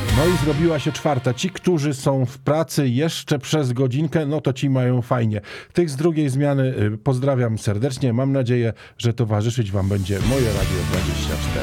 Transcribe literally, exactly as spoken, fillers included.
No i zrobiła się czwarta. Ci, którzy są w pracy jeszcze przez godzinkę, no to ci mają fajnie. Tych z drugiej zmiany pozdrawiam serdecznie. Mam nadzieję, że towarzyszyć wam będzie Moje Radio dwadzieścia cztery.